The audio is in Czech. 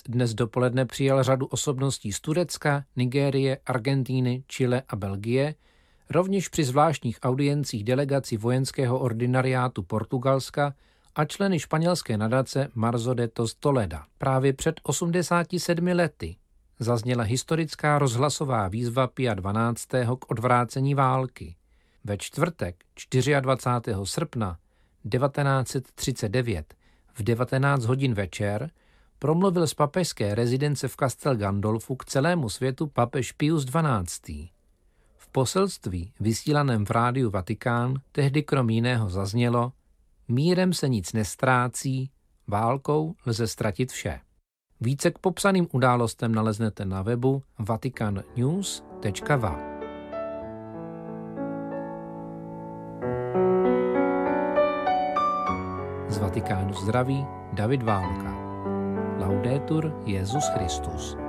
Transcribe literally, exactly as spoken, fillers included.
dnes dopoledne přijal řadu osobností z Turecka, Nigérie, Argentíny, Chile a Belgie, rovněž při zvláštních audiencích delegaci vojenského ordinariátu Portugalska a členy španělské nadace Marzodetos Toleda. Právě před osmdesáti sedmi lety zazněla historická rozhlasová výzva Pia dvanáctého k odvrácení války. Ve čtvrtek dvacátého čtvrtého srpna devatenáct set třicet devět v devatenáct hodin večer promluvil z papežské rezidence v Castel Gandolfu k celému světu papež Pius dvanáctý. V poselství vysílaném v rádiu Vatikán tehdy krom jiného zaznělo: mírem se nic nestrácí, válkou lze ztratit vše. Více k popsaným událostem naleznete na webu vatican news tečka v a. Z Vatikánu zdraví David Válka. Laudetur Jesus Christus.